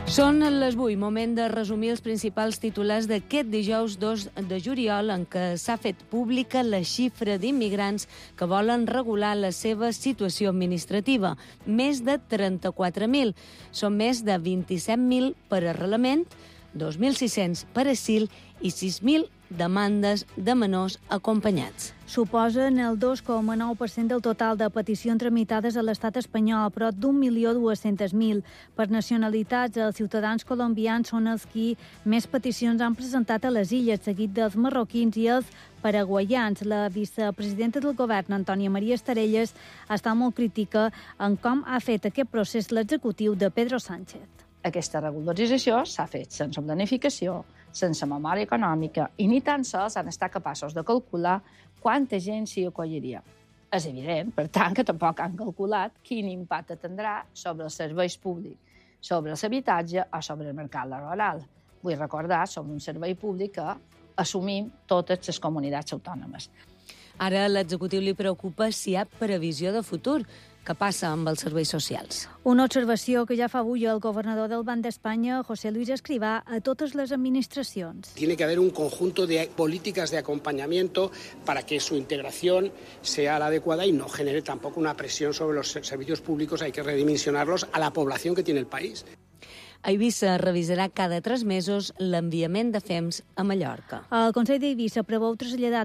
Són les 8, moment de resumir els principals titulars d'aquest dijous 2 de juliol, en què s'ha fet pública la xifra d'immigrants que volen regular la seva situació administrativa. Més de 34.000. Són més de 27.000 per arrelament, 2.600 per asil i 6.000 demandes de menors acompanyats. Suposen el 2,9% del total de peticions tramitades a l'estat espanyol, prop d'1.200.000. Per nacionalitats, els ciutadans colombians són els qui més peticions han presentat a les illes, seguit dels marroquins i els paraguaians. La vicepresidenta del govern, Antònia Maria Estarelles, està molt crítica en com ha fet aquest procés l'executiu de Pedro Sánchez. Aquesta regularització s'ha fet sense planificació, sense memòria econòmica i ni tan sols han estat capaços de calcular quanta gent s'hi acolliria. És evident, per tant, que tampoc han calculat quin impacte tindrà sobre els serveis públics, sobre l'habitatge o sobre el mercat laboral. Vull recordar, sobre un servei públic que assumim totes les comunitats autònomes. Ara a l'executiu li preocupa si hi ha previsió de futur. Què passa amb els serveis socials? Una observació que ja fa avui el governador del Banc d'Espanya, José Luis Escrivá, a totes les administracions. Tiene que haber un conjunto de políticas de acompañamiento para que su integración sea la adecuada y no genere tampoco una presión sobre los servicios públicos. Hay que redimensionarlos a la población que tiene el país. A Eivissa revisarà cada 3 mesos l'enviament de fems a Mallorca. El Consell d'Eivissa preveu traslladar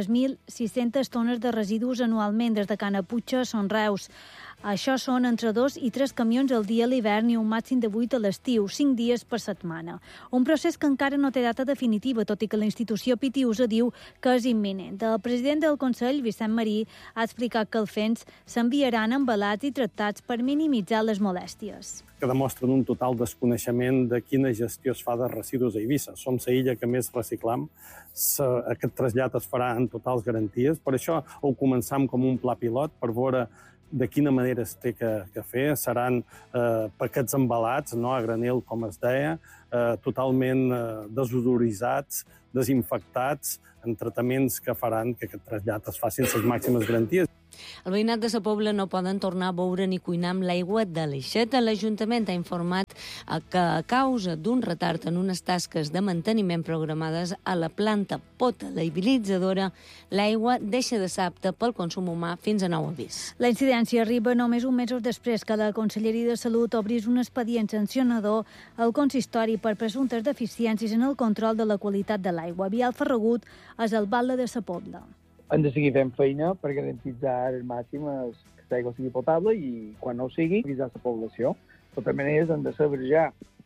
33.600 tones de residus anualment des de Canaputxa a Son Reus. Això són entre 2 i 3 camions al dia a l'hivern i un màxim de 8 a l'estiu, 5 dies per setmana. Un procés que encara no té data definitiva, tot i que la institució Pitiusa diu que és imminent. El president del Consell, Vicent Marí, ha explicat que els fems s'enviaran embalats i tractats per minimitzar les molèsties. Que demostren un total desconeixement de quina gestió es fa de residus a Eivissa. Som la illa que més reciclam. Aquest trasllat es farà en totals garanties. Per això ho començam com un pla pilot per veure de quina manera es té que fer. Seran paquets embalats, no a granel, com es deia, totalment desodoritzats, desinfectats, en tractaments que faran que aquest trasllat es faci amb les màximes garanties. El veïnat de Sa Pobla no poden tornar a beure ni cuinar amb l'aigua de l'Aixeta. L'Ajuntament ha informat que a causa d'un retard en unes tasques de manteniment programades a la planta potabilitzadora, l'aigua deixa de ser apta pel consum humà fins a nou avís. La incidència arriba només un mesos després que la Conselleria de Salut obrís un expedient sancionador al consistori per presumptes deficiències en el control de la qualitat de l'aigua. Vial Ferragut és el batlle de Sa Pobla. Hem de seguir fent feina per garantitzar al màxim que l'aigua sigui potable i, quan no ho sigui, avisar la població. De totes maneres, hem de saber ja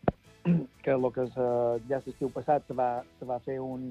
que el que ja l'estiu passat se va fer un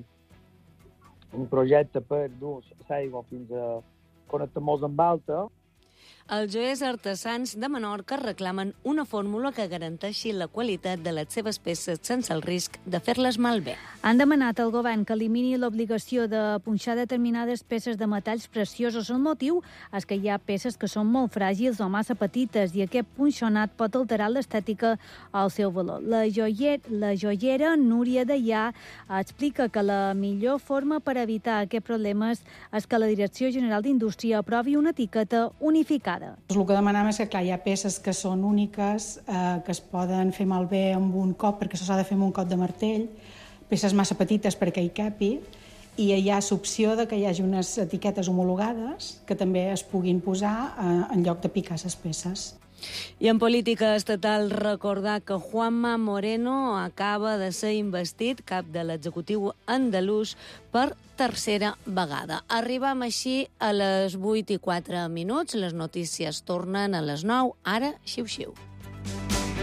projecte per dur l'aigua fins a connectar-nos amb alta. Els joiers artesans de Menorca reclamen una fórmula que garanteixi la qualitat de les seves peces sense el risc de fer-les malbé. Han demanat al govern que elimini l'obligació de punxar determinades peces de metalls preciosos. El motiu és que hi ha peces que són molt fràgils o massa petites i aquest punxonat pot alterar l'estètica o el seu valor. La joiera Núria Deià explica que la millor forma per evitar aquests problemes és que la Direcció General d'Indústria aprovi una etiqueta unificada. El que demanem és que, clar, hi ha peces que són úniques, que es poden fer malbé amb un cop, perquè això s'ha de fer amb un cop de martell, peces massa petites perquè hi capi, i hi ha l'opció de que hi hagi unes etiquetes homologades que també es puguin posar en lloc de picar les peces. I en política estatal, recordar que Juanma Moreno acaba de ser investit cap de l'executiu andalús per tercera vegada. Arribam així a les 8:04. Les notícies tornen a les 9. Ara, xiu-xiu.